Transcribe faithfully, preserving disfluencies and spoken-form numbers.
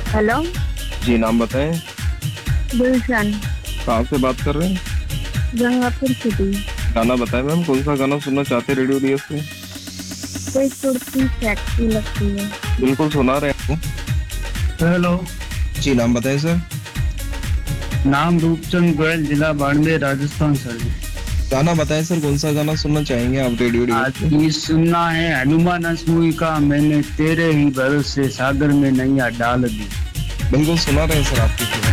Hello. जी नाम बताएं। गुलशन। कहाँ से बात कर रहे हैं? गंगापुर सिटी। गाना बताएं मैम, कौन सा गाना सुनना चाहते हैं रेडियो डीएस पे? कोई कुर्ती सेक्सी लगती है। बिल्कुल सुना रहे हैं आपको। हेलो। जी नाम बताएं सर। नाम रूपचंद गोयल, जिला बाड़मेर, राजस्थान सर। गाना बताएं सर, कौन सा गाना सुनना चाहेंगे आप रेडियो डीएस आज पे? ये सुनना है हनुमान मूवी का, मैंने तेरे ही भरोसे सागर में नैया डाल दी। बिल्कुल सुना रहे हैं सर आपकी